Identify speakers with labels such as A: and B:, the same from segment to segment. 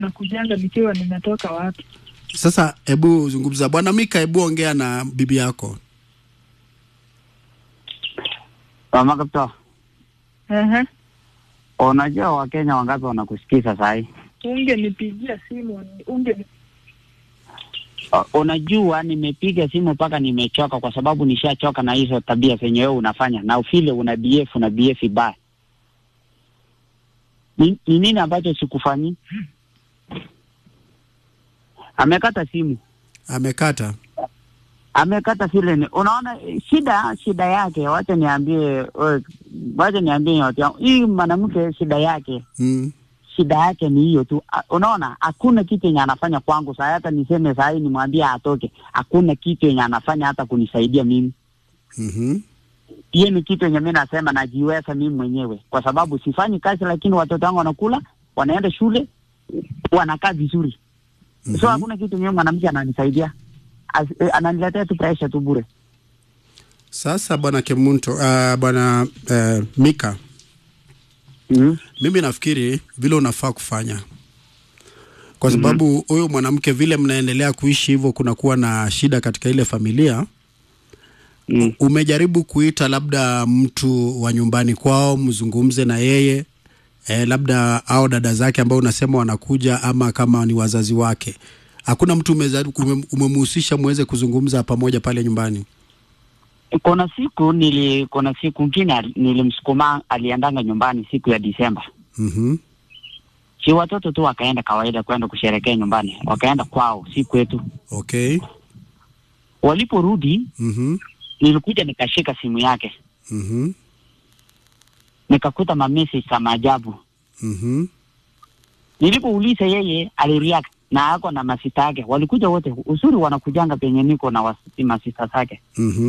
A: nakujanga nikiwa nimetoka wapi.
B: Sasa hebu zungumza Bwana Mika, hebu ongea na bibi yako.
C: Mama kapta.
A: Uh-huh.
C: Unajua Wakenya wangapi wanakusikiza sasa hivi?
A: Ungenipigia simu,
C: Unajua nimepiga simu mpaka nimechoka kwa sababu nishachoka na hizo tabia zenye wewe unafanya. Na ufile una BF vibaya. Ni nini ambacho sikufanyi? Amekata simu. Amekata vile. Unaona shida yake, wacha niambie yote. Hii mwanamke shida yake. Shida yake ni hiyo tu. Unaona hakuna kitu yenye anafanya kwangu. Sasa hata niseme sasa nimwambie atoke, hakuna kitu yenye anafanya hata kunisaidia mimi. Hiyo ni kitu yenye mimi nasema najiweza mimi mwenyewe kwa sababu sifanyi kazi, lakini watoto wangu wanakula, wanaenda shule, wanakaa vizuri. So hakuna kitu mimi mwanamke ananisaidia. Ananiletea tu pressure tu bure.
B: Sasa Bwana Kemunto, Bwana Mika. Mimi nafikiri vile unafaa kufanya. Kwa sababu huyo mwanamke vile mnaendelea kuishi hivyo kunakuwa na shida katika ile familia. Umejaribu kuita labda mtu wa nyumbani kwao mzungumze na yeye, labda au dada zake ambao unasema wanakuja ama kama ni wazazi wake. Hakuna mtu umemhusisha muweze kuzungumza pamoja pale nyumbani?
C: Kuna siku nyingine nilimsukuma aliandanga nyumbani siku ya Disemba. Si watoto tu wakaenda kawaida kwenda kusherehekea nyumbani. Wakaenda kwao, si kwetu.
B: Okay.
C: Waliporudi, nilikuja nikashika simu yake. Nikakuta message za maajabu. Nilipouliza yeye alireact na hako na masita yake. Walikuja wote. Uzuri wanakujanga penye niko na masita zake.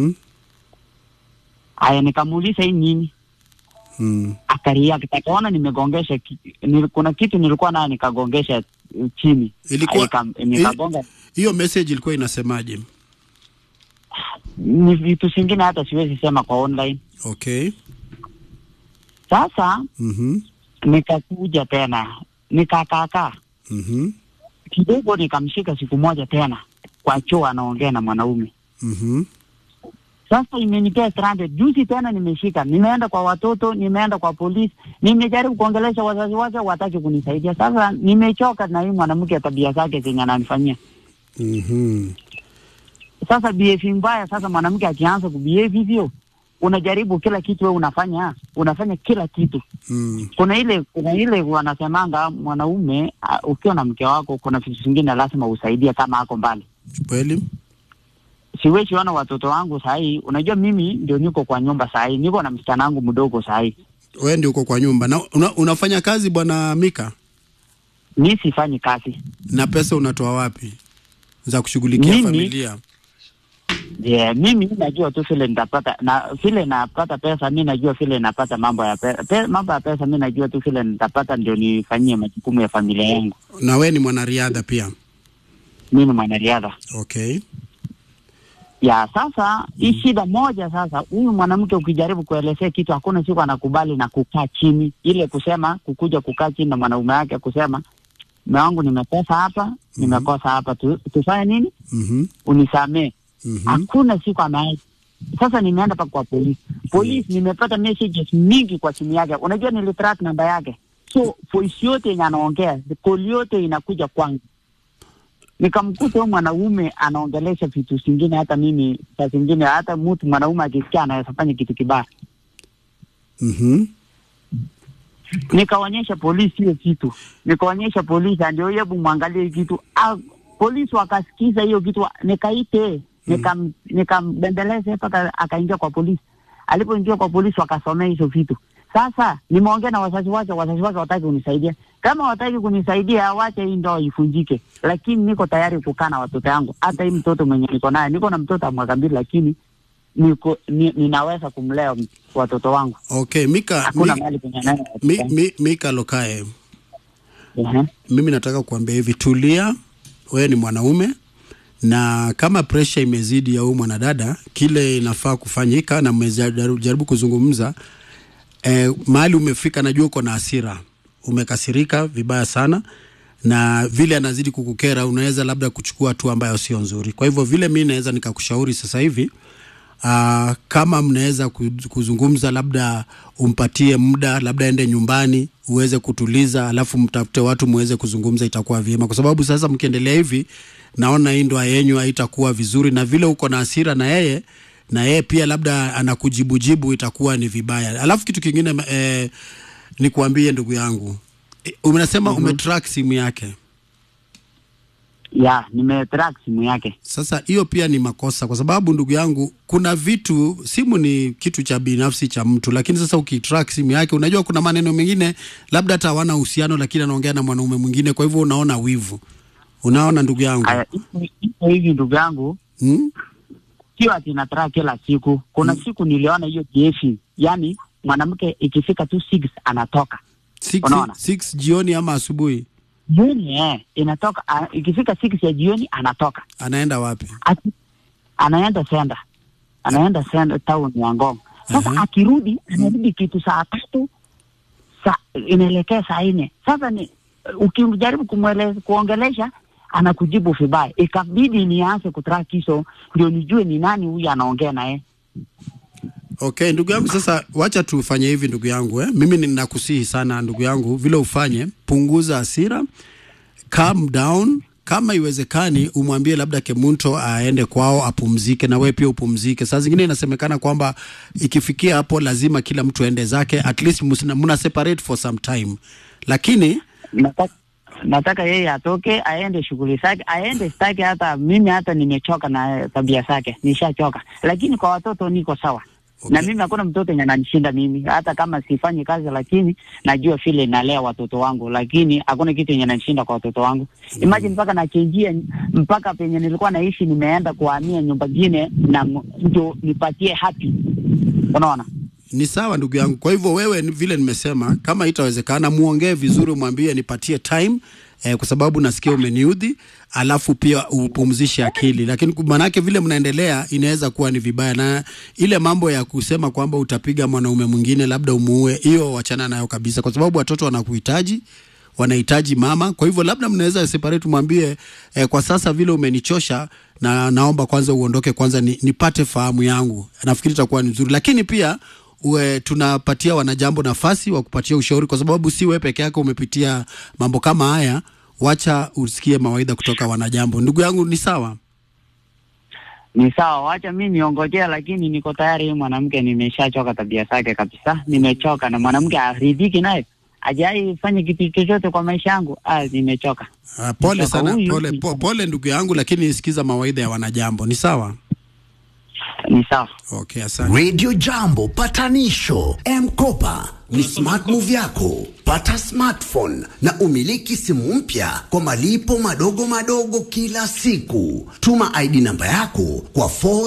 C: Aya nikamuuliza hii nini? Akareact. Akaona nimegongesha kuna kitu nilikuwa nayo nikagongesha chini. Nikagonga.
B: Hiyo message ilikuwa inasemaje?
C: Ni vitu vingine hata siwezi sema kwa online.
B: Okay.
C: Sasa nikakuja tena nikakaa. Kidogo nikamshika siku moja tena kwa choo anaongea na mwanaume. Sasa imenipea stranded. Juzi tena nimeshika. Nimeenda kwa watoto, nimeenda kwa polisi, nimejaribu kuongelesha wazazi wake, wataki kunisaidia. Sasa nimechoka na hii mwanamke tabia zake zenye ananifanyia. Sasa behave mbaya. Sasa mwanamke akianza kubehave hivyo, unajaribu kila kitu wewe unafanya kila kitu. Kuna ile wanasemanga mwanaume ukiwa na mke wako kuna vitu vingine lazima usaidie kama hako mbali.
B: Kweli?
C: Siwezi wana watoto wangu sahi, unajua mimi ndio niko kwa nyumba sahi, niko na msichana wangu mdogo sahi.
B: Wewe ndio uko kwa nyumba. Na unafanya kazi Bwana Mika?
C: Mimi sifanyi kazi.
B: Na pesa unatoa wapi za kushughulikia familia?
C: Mimi najua tu vile nitapata na vile napata pesa. Mimi najua vile napata mambo ya pesa. Mimi najua tu vile nitapata ndio nifanyie majukumu ya familia yangu.
B: Na wewe ni mwanariadha pia?
C: Mimi ni mwanariadha.
B: Okay.
C: Ya sasa hii shida moja sasa, huyu mwanamke ukijaribu kuelezea kitu hakuna siku anakubali na kukaa chini. Ile kusema kukuja kukaa chini na mwanaume wake kusema mume wangu nimekosa hapa, nimekosa hapa, tufanye nini? Unisamee. Hakuna siku anaye. Sasa nimeenda pa kwa polisi, nimepata messages mingi kwa simu yake. Unajua nilitrack namba yake. So voice yote anaongea, call yote inakuja kwangu. Nikamkuta huyu mwanaume anaongelesha vitu vingine, hata mimi saa zingine hata mtu mwanaume akisikia anaweza fanya kitu kibaya. Nikaonyesha polisi hiyo kitu. Nikaonyesha polisi ndio hebu muangalie kitu. Polisi wakasikiza hiyo kitu, nikaite, nikambembeleza mpaka akaingia kwa polisi. Alipoingia kwa polisi wakasomea hizo vitu. Sasa nimeongea na wazazi wake wataki kunisaidia. Kama wataki kunisaidia awache hii ndoa ifunjike. Lakini niko tayari kukaa na watoto wangu. Hata hii mtoto mwenye niko naye, niko na mtoto wa mwaka 2 lakini ninaweza kumlea watoto wangu.
B: Okay, Mika Lokae. Mimi nataka kuambia hivi, tulia, wewe ni mwanaume na kama pressure imezidi ya huyu mwanadada, kile inafaa kufanyika na mmejaribu kuzungumza, mahali umefika najua uko na hasira, umekasirika vibaya sana, na vile anazidi kukukera, unaweza labda kuchukua hatua ambayo sio nzuri. Kwa hivyo vile mimi naweza nikakushauri sasa hivi, kama mnaweza kuzungumza, labda umpatie muda, labda ende nyumbani uweze kutuliza, alafu mtafute watu muweze kuzungumza, itakuwa vyema. Kwa sababu sasa mkiendelea hivi, naona hii ndoa yenu haitakuwa vizuri, na vile uko na hasira na yeye pia labda anakujibu itakuwa ni vibaya. Alafu kitu kingine nikuambie ndugu yangu, unasema umetrack simu yake.
C: Ya, nimetrack simu yake.
B: Sasa hiyo pia ni makosa, kwa sababu ndugu yangu, kuna vitu, simu ni kitu cha binafsi cha mtu, lakini sasa ukitrack simu yake, unajua kuna maneno mengine labda hata hawana uhusiano, lakini anaongea na mwanaume mwingine, kwa hivyo unaona wivu. Unaona ndugu yangu?
C: Hivi ndugu yangu, sio ati na track kila siku. Kuna siku niliona hiyo jeshi, yani mwanamke ikifika tu 6 anatoka.
B: 6 jioni ama asubuhi?
C: Jioni, inatoka. Ikifika 6 ya jioni anatoka.
B: Anaenda wapi?
C: Anaenda Senda town ya Ngong. Sasa akirudi, anarudi kitu saa 3, inaelekea saa 4. Sasa ni ukimjaribu kuongelesha, anakujibu vibaya. Ikabidi nianze kutrack hizo ndio nijue ni nani huyu anaongea naye.
B: Okay, ndugu yangu, sasa wacha tufanye hivi ndugu yangu, mimi ninakusihi sana ndugu yangu, vile ufanye, punguza hasira, calm down. Kama iwezekani, umwambie labda Kemunto aende kwao apumzike, na wewe pia upumzike. Saa zingine inasemekana kwamba ikifikia hapo lazima kila mtu aende zake, at least muna separate for some time. Lakini
C: nataka yeye atoke, aende shughuli zake, aende staki. Hata mimi hata nimechoka na tabia zake, nishachoka. Lakini kwa watoto niko sawa. Okay. Na mimi hakuna mtoto ananishinda mimi, hata kama sifanyi kazi, lakini najua vile nalea watoto wangu, lakini hakuna kitu ananishinda kwa watoto wangu. Imagine mpaka nachenjia, mpaka penye nilikuwa naishi nimeenda kuhamia nyumba nyingine na ndio nipatie happy. Unaona?
B: Ni sawa ndugu yangu. Kwa hivyo wewe, vile nimesema, kama itawezekana muongee vizuri, mwambie nipatie time, kwa sababu nasikia umeniudhi, alafu pia upumzishe akili. Lakini manake vile mnaendelea inaweza kuwa ni vibaya, na ile mambo ya kusema kwamba utapiga mwanaume mwingine labda umuue, hiyo wachana nayo kabisa, kwa sababu watoto wanakuhitaji, wanahitaji mama. Kwa hivyo labda mnaweza separate, mwambie kwa sasa vile umenichosha, na naomba kwanza uondoke kwanza, nipate fahamu yangu. Nafikiri itakuwa ni nzuri. Lakini pia tunapatia wanajambo nafasi wa kupatia ushauri, kwa sababu si wewe peke yako umepitia mambo kama haya. Wacha usikie mawaidha kutoka wanajambo. Ndugu yangu, ni sawa?
C: Ni sawa, wacha mimi niongojea, lakini niko tayari. Mwanamke nimeshachoka tabia zake kabisa. Nimechoka na mwanamke aridhiki naye. Ajai fanye kitu chochote kwa maisha yangu. Nimechoka.
B: Pole sana, pole ndugu yangu, lakini sikiza mawaidha ya wanajambo. Ni sawa?
C: Ni sawa.
B: Okay, asante.
D: Radio Jambo patanisho. M-Kopa ni smart move yako. Pata smartphone na umiliki simu mpya kwa malipo madogo madogo kila siku. Tuma ID namba yako kwa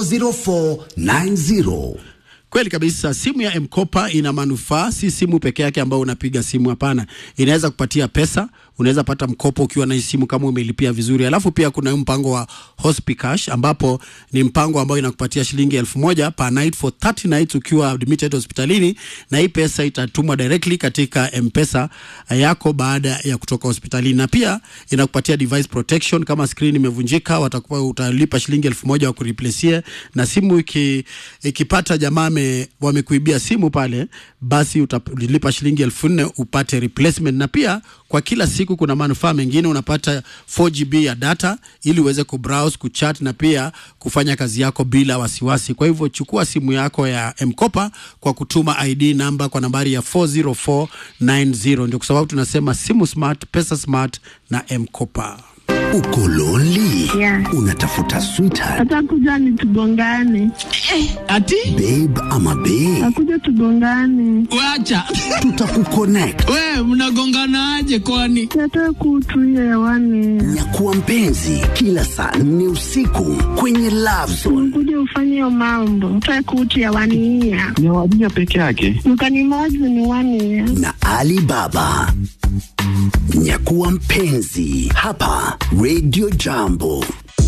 D: 40490.
B: Kweli kabisa, simu ya M-Kopa ina manufaa, si simu peke yake ambayo unapiga simu, hapana. Inaweza kupatia pesa, unaweza pata mkopo ukiwa na simu kama umelipia vizuri. Alafu pia kuna mpango wa Hospicash, ambapo ni mpango ambao inakupatia shilingi 1000 per night for 30 nights ukiwa admitted hospitalini, na hii pesa itatumwa directly katika M-Pesa yako baada ya kutoka hospitalini. Na pia inakupatia device protection, kama screen imevunjika utalipa shilingi 1000 wa kureplace, na simu ikipata jamaa wamekuibia simu pale, basi utalipa shilingi 4000 upate replacement. Na pia kwa kila siku kuna manufaa mengine, unapata 4GB ya data ili uweze kubrowse, kuchat na pia kufanya kazi yako bila wasiwasi. Kwa hivyo chukua simu yako ya M-Kopa kwa kutuma ID namba kwa nambari ya 40490. Ndio kwa sababu tunasema simu smart, pesa smart na M-Kopa.
D: Uko lonely?
A: Yeah.
D: Unatafuta sweetheart?
A: Atakuja ni tugongane.
E: Ati?
D: Babe ama babe?
A: Akuja tugongane.
E: Wacha.
D: Tutakuconnect.
E: We, mnagongana aje kwani?
A: Nataka kutuia hewani.
D: Nyakuwa mpenzi kila saa 4 usiku kwenye Love Zone.
A: Kuja ufanye hiyo mambo. Nataka kutia hewani ya.
F: Ni wadia peke yake.
A: Mkanimozi ni hewani ya.
D: Na Alibaba. Nyakuwa mpenzi hapa Radio Jambo.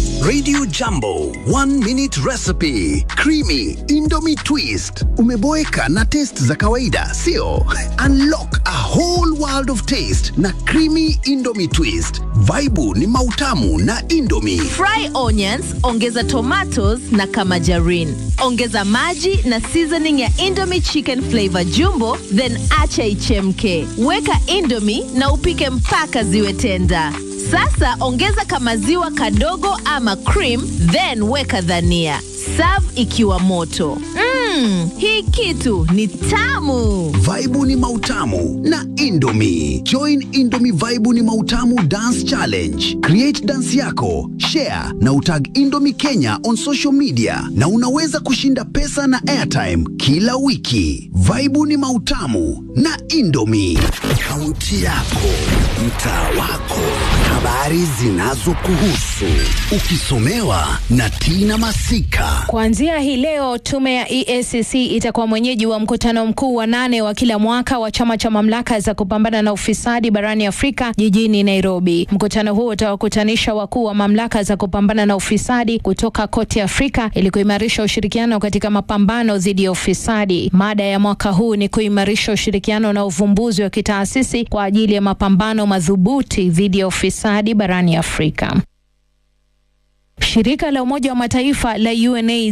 D: Radio Jambo, 1 minute recipe, creamy Indomie twist. Umeboeka na taste za kawaida, sio? Unlock a whole world of taste na creamy Indomie twist. Vaibu ni mautamu na Indomie.
F: Fry onions, ongeza tomatoes na kamajarin. Ongeza maji na seasoning ya Indomie chicken flavor jumbo, then acha ichemke. Weka Indomie na upike mpaka ziwe tenda. Sasa ongeza kamaziwa kadogo ama cream, then weka dhania. Serve ikiwa moto. Hii kitu ni tamu.
D: Vaibu ni mautamu na Indomie. Join Indomie Vaibu ni mautamu dance challenge. Create dance yako, share na utag Indomie Kenya on social media na unaweza kushinda pesa na airtime kila wiki. Vaibu ni mautamu na Indomie. Kaunti yako, mtaa wako, habari zinazokuhusu, ukisomewa na Tina Masika.
G: Kuanzia hii leo, tume ya EACC itakuwa mwenyeji wa mkutano mkuu wa 8 wa kila mwaka wa chama cha mamlaka za kupambana na ufisadi barani Afrika jijini Nairobi. Mkutano huo utawakutanisha wakuu wa mamlaka za kupambana na ufisadi kutoka kote Afrika ili kuimarisha ushirikiano katika mapambano dhidi ya ufisadi. Mada ya mwaka huu ni kuimarisha ushirikiano na uvumbuzi wa kitaasisi kwa ajili ya mapambano madhubuti dhidi ya ufisadi barani Afrika. Shirika la Umoja wa Mataifa la UNAIDS